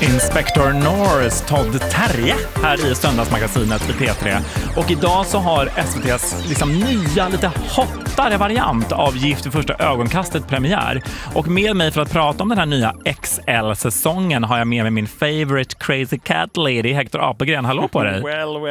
Inspector Norris, Todd Terje här i Söndagsmagasinet i P3. Och idag så har SVT:s liksom nya, lite hottare variant av Gift vid första ögonkastet premiär. Och med mig för att prata om den här nya XL-säsongen har jag med mig min favorite crazy cat lady, Hector Apelgren. Hallå på dig!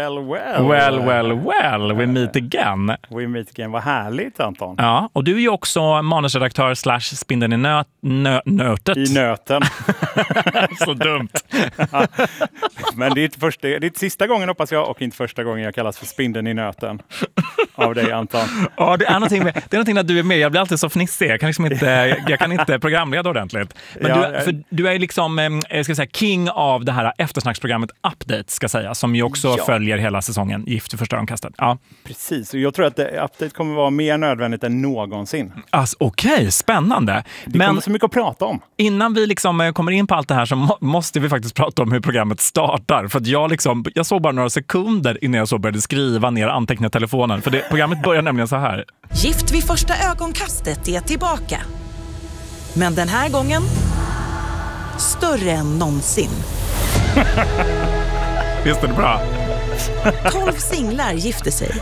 Well, we meet again. We meet again, vad härligt Anton. Ja, och du är ju också manusredaktör / spindeln i nötet. I nöten. Så dumt. Men det är inte sista gången hoppas jag, och inte första gången jag kallas för spindeln i nöten av dig Anton. Ja, det är någonting när du är med. Jag blir alltid så fnissig. Jag kan inte programleda ordentligt. Men Ja, du är liksom ska säga, king av det här eftersnacksprogrammet Update, ska säga, som ju också följer hela säsongen Gift i första ögonkastet. Ja. Precis, och jag tror att Update kommer vara mer nödvändigt än någonsin. Alltså, okej, spännande. Det kommer så mycket att prata om. Innan vi liksom kommer in på allt det här så måste vi faktiskt prata om hur programmet startar. För att jag såg bara några sekunder innan jag så började skriva ner anteckningar i telefonen. För programmet börjar nämligen så här. Gift vid första ögonkastet är tillbaka. Men den här gången större än någonsin. Visst är det bra? 12 singlar gifter sig.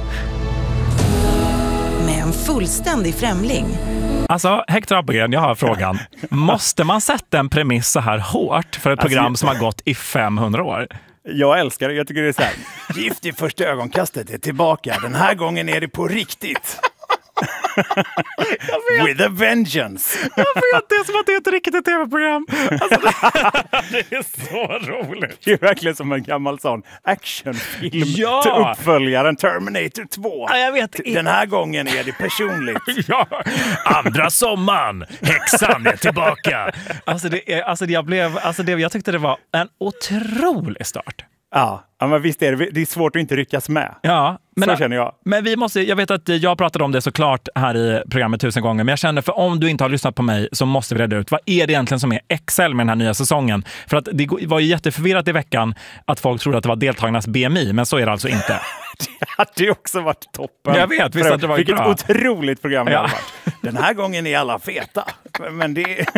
Med en fullständig främling. Alltså, Hector Apelgren, jag har frågan. Måste man sätta en premiss så här hårt för ett program som har gått i 500 år? Jag älskar det. Jag tycker det är så här. Gift i första ögonkastet är tillbaka. Den här gången är det på riktigt. With a vengeance. Jag vet, det är som att det är ett riktigt tv-program. Alltså, det är så roligt. Det är verkligen som en gammal sån actionfilm. Ja. Till uppföljaren Terminator 2. Ja, jag vet. Den här gången är det personligt. Ja. Andra sommaren. Häxan är tillbaka. Jag tyckte det var en otrolig start. Ja, men visst är det är svårt att inte ryckas med. Ja, men, så känner jag. Men jag vet att jag pratade om det såklart här i programmet 1000 gånger, men jag känner för om du inte har lyssnat på mig så måste vi reda ut, vad är det egentligen som är XL med den här nya säsongen? För att det var ju jätteförvirrat i veckan att folk trodde att det var deltagarnas BMI, men så är det alltså inte. Det hade ju också varit toppen. Jag vet, visst att det var vilket bra. Otroligt program det har varit. Den här gången är alla feta. Men det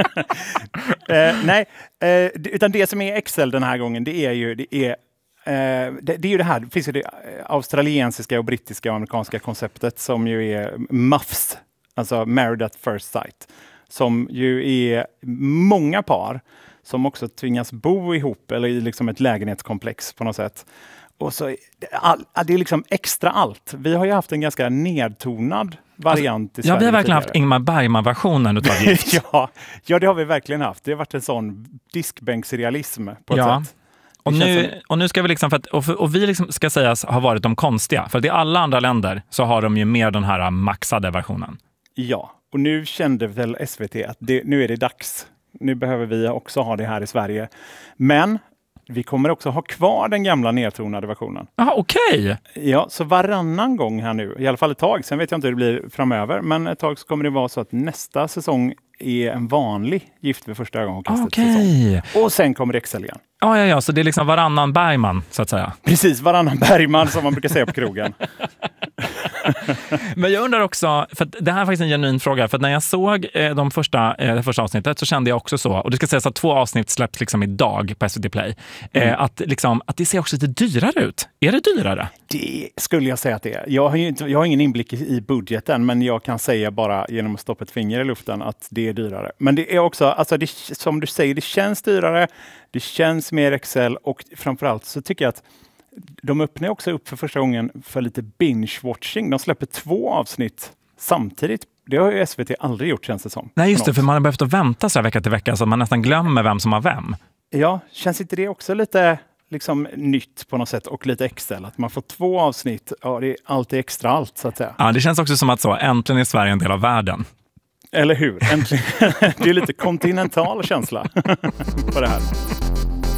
nej, utan det som är XL den här gången, det är ju det här, det finns ju det australiensiska och brittiska och amerikanska konceptet som ju är MUFs, alltså Married at First Sight, som ju är många par som också tvingas bo ihop eller i liksom ett lägenhetskomplex på något sätt. Och så det är liksom extra allt. Vi har ju haft en ganska nedtonad variant i Sverige. Ja, vi har verkligen haft Ingmar Bergman-versionen utav Gift. ja, det har vi verkligen haft. Det har varit en sån diskbänksrealism på ett sätt. Och nu ska vi liksom, och vi liksom ska sägas ha varit de konstiga. För att i alla andra länder så har de ju mer den här maxade versionen. Ja, och nu kände väl SVT att nu är det dags. Nu behöver vi också ha det här i Sverige. Men vi kommer också ha kvar den gamla nedtonade versionen. Jaha, okej. Ja, så varannan gång här nu, i alla fall ett tag, sen vet jag inte hur det blir framöver, men ett tag så kommer det vara så att nästa säsong är en vanlig Gift vid första ögonkastet säsong. Och sen kommer det XL igen. Ja, så det är liksom varannan Bergman, så att säga. Precis, varannan Bergman som man brukar säga på krogen. Men jag undrar också, för det här är faktiskt en genuin fråga, för när jag såg det första avsnittet så kände jag också så, och det ska sägas att 2 avsnitt släpps liksom idag på SVT Play, att det ser också lite dyrare ut. Är det dyrare? Det skulle jag säga att det är. Jag har ingen inblick i budgeten, men jag kan säga bara genom att stoppa ett finger i luften att det är dyrare. Men det är också, alltså som du säger, det känns dyrare, det känns mer XL, och framförallt så tycker jag att de öppnar också upp för första gången för lite binge-watching. De släpper 2 avsnitt samtidigt. Det har ju SVT aldrig gjort, känns det som. Nej, just det, för man har behövt att vänta så här vecka till vecka så att man nästan glömmer vem som har vem. Ja, känns inte det också lite liksom nytt på något sätt och lite extra? Att man får 2 avsnitt, ja, det är alltid extra allt så att säga. Ja, det känns också som att äntligen är Sverige en del av världen. Eller hur? Äntligen. Det är lite kontinental känsla på det här.